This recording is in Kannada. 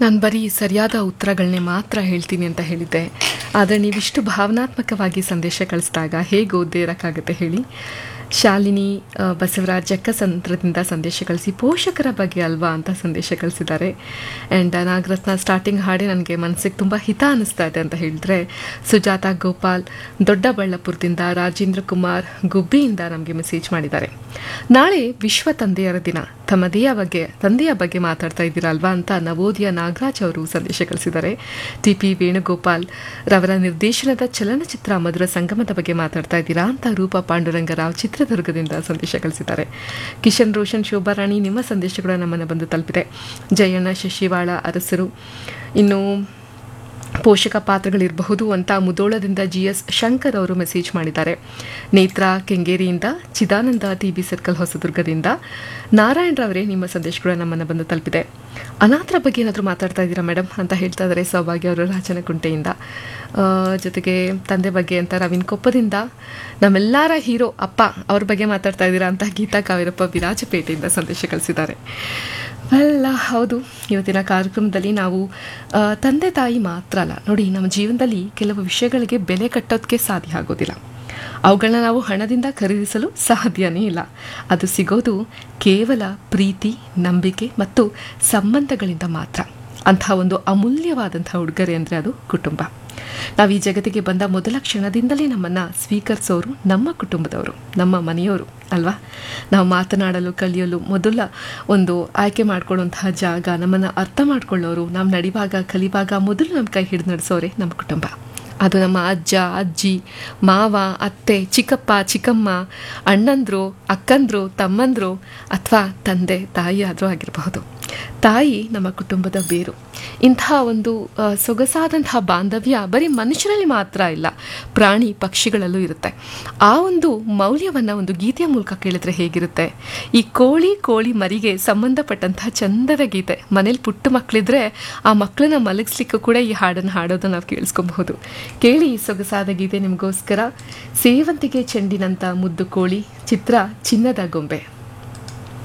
ನಾನು ಬರೀ ಸರಿಯಾದ ಉತ್ತರಗಳನ್ನೇ ಮಾತ್ರ ಹೇಳ್ತೀನಿ ಅಂತ ಹೇಳಿದ್ದೆ. ಆದರೆ ನೀವಿಷ್ಟು ಭಾವನಾತ್ಮಕವಾಗಿ ಸಂದೇಶ ಕಳಿಸಿದಾಗ ಹೇಗೆ ಓದದೇ ಇರೋಕ್ಕಾಗುತ್ತೆ ಹೇಳಿ. ಶಾಲಿನಿ ಬಸವರಾಜ್ ಜಕ್ಕಸಂದ್ರದಿಂದ ಸಂದೇಶ ಕಳಿಸಿ ಪೋಷಕರ ಬಗ್ಗೆ ಅಲ್ವಾ ಅಂತ ಸಂದೇಶ ಕಳಿಸಿದ್ದಾರೆ. ಆ್ಯಂಡ್ ನಾಗರತ್ನ ಸ್ಟಾರ್ಟಿಂಗ್ ಹಾಡೇ ನನಗೆ ಮನಸ್ಸಿಗೆ ತುಂಬ ಹಿತ ಅನ್ನಿಸ್ತಾ ಇದೆ ಅಂತ ಹೇಳಿದ್ರೆ. ಸುಜಾತ ಗೋಪಾಲ್ ದೊಡ್ಡಬಳ್ಳಾಪುರದಿಂದ, ರಾಜೇಂದ್ರ ಕುಮಾರ್ ಗುಬ್ಬಿಯಿಂದ ನಮಗೆ ಮೆಸೇಜ್ ಮಾಡಿದ್ದಾರೆ. ನಾಳೆ ವಿಶ್ವ ತಂದೆಯರ ದಿನ, ತಂದೆಯ ಬಗ್ಗೆ ಮಾತಾಡ್ತಾ ಇದ್ದೀರಾ ಅಲ್ವಾ ಅಂತ ನವೋದಯ ನಾಗರಾಜ್ ಅವರು ಸಂದೇಶ ಕಳಿಸಿದ್ದಾರೆ. ಟಿ.ಪಿ. ವೇಣುಗೋಪಾಲ್ ರವರ ನಿರ್ದೇಶನದ ಚಲನಚಿತ್ರ ಮಧುರ ಸಂಗಮದ ಬಗ್ಗೆ ಮಾತಾಡ್ತಾ ಇದ್ದೀರಾ ಅಂತ ರೂಪ ಪಾಂಡುರಂಗರಾವ್ ಚಿತ್ರದುರ್ಗದಿಂದ ಸಂದೇಶ ಕಳಿಸಿದ್ದಾರೆ. ಕಿಶನ್ ರೋಷನ್ ಶೋಭಾರಾಣಿ ನಿಮ್ಮ ಸಂದೇಶಗಳು ನಮ್ಮನ್ನು ಬಂದು ತಲುಪಿದೆ. ಜಯಣ್ಣ ಶಶಿವಾಳ ಅರಸರು ಇನ್ನು ಪೋಷಕ ಪಾತ್ರಗಳಿರಬಹುದು ಅಂತ ಮುದೋಳದಿಂದ GS ಶಂಕರ್ ಅವರು ಮೆಸೇಜ್ ಮಾಡಿದ್ದಾರೆ. ನೇತ್ರ ಕೆಂಗೇರಿಯಿಂದ, ಚಿದಾನಂದ TB ಸರ್ಕಲ್ ಹೊಸದುರ್ಗದಿಂದ, ನಾರಾಯಣರವರೇ ನಿಮ್ಮ ಸಂದೇಶಗಳು ನಮ್ಮನ್ನು ಬಂದು ತಲುಪಿದೆ. ಅನಾಥರ ಬಗ್ಗೆ ಏನಾದರೂ ಮಾತಾಡ್ತಾ ಇದ್ದೀರಾ ಮೇಡಮ್ ಅಂತ ಹೇಳ್ತಾ ಇದ್ದಾರೆ ಸೌಭಾಗ್ಯ ಅವರು ರಾಜನಕುಂಟೆಯಿಂದ. ಜೊತೆಗೆ ತಂದೆ ಬಗ್ಗೆ ಅಂತ ರವೀನ್ ಕೊಪ್ಪದಿಂದ, ನಮ್ಮೆಲ್ಲರ ಹೀರೋ ಅಪ್ಪ ಅವ್ರ ಬಗ್ಗೆ ಮಾತಾಡ್ತಾ ಇದ್ದೀರಾ ಅಂತ ಗೀತಾ ಕಾವೇರಪ್ಪ ವಿರಾಜಪೇಟೆಯಿಂದ ಸಂದೇಶ ಕಳಿಸಿದ್ದಾರೆ. ಅಲ್ಲ ಹೌದು, ಇವತ್ತಿನ ಕಾರ್ಯಕ್ರಮದಲ್ಲಿ ನಾವು ತಂದೆ ತಾಯಿ ಮಾತ್ರ ಅಲ್ಲ ನೋಡಿ, ನಮ್ಮ ಜೀವನದಲ್ಲಿ ಕೆಲವು ವಿಷಯಗಳಿಗೆ ಬೆಲೆ ಕಟ್ಟೋದಕ್ಕೆ ಸಾಧ್ಯ ಆಗೋದಿಲ್ಲ. ಅವುಗಳನ್ನ ನಾವು ಹಣದಿಂದ ಖರೀದಿಸಲು ಸಾಧ್ಯನೇ ಇಲ್ಲ. ಅದು ಸಿಗೋದು ಕೇವಲ ಪ್ರೀತಿ, ನಂಬಿಕೆ ಮತ್ತು ಸಂಬಂಧಗಳಿಂದ ಮಾತ್ರ. ಅಂತಹ ಒಂದು ಅಮೂಲ್ಯವಾದಂಥ ಉಡುಗೊರೆ ಅಂದರೆ ಅದು ಕುಟುಂಬ. ನಾವು ಈ ಜಗತ್ತಿಗೆ ಬಂದ ಮೊದಲ ಕ್ಷಣದಿಂದಲೇ ನಮ್ಮನ್ನು ಸ್ವೀಕರಿಸೋರು ನಮ್ಮ ಕುಟುಂಬದವರು, ನಮ್ಮ ಮನೆಯವರು ಅಲ್ವಾ. ನಾವು ಮಾತನಾಡಲು ಕಲಿಯಲು ಮೊದಲ ಒಂದು ಆಯ್ಕೆ ಮಾಡ್ಕೊಳ್ಳುವಂತಹ ಜಾಗ, ನಮ್ಮನ್ನು ಅರ್ಥ ಮಾಡ್ಕೊಳ್ಳೋರು, ನಾವು ನಡಿವಾಗ ಕಲಿವಾಗ ಮೊದಲು ನಮ್ಮ ಕೈ ಹಿಡಿದು ನಡೆಸೋರೆ ನಮ್ಮ ಕುಟುಂಬ. ಅದು ನಮ್ಮ ಅಜ್ಜ ಅಜ್ಜಿ, ಮಾವ ಅತ್ತೆ, ಚಿಕ್ಕಪ್ಪ ಚಿಕ್ಕಮ್ಮ, ಅಣ್ಣಂದ್ರು ಅಕ್ಕಂದ್ರು ತಮ್ಮಂದ್ರು ಅಥವಾ ತಂದೆ ತಾಯಿ ಆದರೂ ಆಗಿರಬಹುದು. ತಾಯಿ ನಮ್ಮ ಕುಟುಂಬದ ಬೇರು. ಇಂತಹ ಒಂದು ಸೊಗಸಾದಂತಹ ಬಾಂಧವ್ಯ ಬರೀ ಮನುಷ್ಯರಲ್ಲಿ ಮಾತ್ರ ಇಲ್ಲ, ಪ್ರಾಣಿ ಪಕ್ಷಿಗಳಲ್ಲೂ ಇರುತ್ತೆ. ಆ ಒಂದು ಮೌಲ್ಯವನ್ನು ಒಂದು ಗೀತೆಯ ಮೂಲಕ ಕೇಳಿದ್ರೆ ಹೇಗಿರುತ್ತೆ. ಈ ಕೋಳಿ ಮರಿಗೆ ಸಂಬಂಧಪಟ್ಟಂತಹ ಚಂದದ ಗೀತೆ. ಮನೇಲಿ ಪುಟ್ಟ ಮಕ್ಕಳಿದ್ರೆ ಆ ಮಕ್ಕಳನ್ನ ಮಲಗಿಸ್ಲಿಕ್ಕೂ ಕೂಡ ಈ ಹಾಡನ್ನು ಹಾಡೋದನ್ನು ನಾವು ಕೇಳಿಸ್ಕೊಬಹುದು. ಕೇಳಿ ಸೊಗಸಾದ ಗೀತೆ ನಿಮಗೋಸ್ಕರ. ಸೇವಂತಿಗೆ ಚೆಂಡಿನಂತ ಮುದ್ದು ಕೋಳಿ, ಚಿತ್ರ ಚಿನ್ನದ ಗೊಂಬೆ.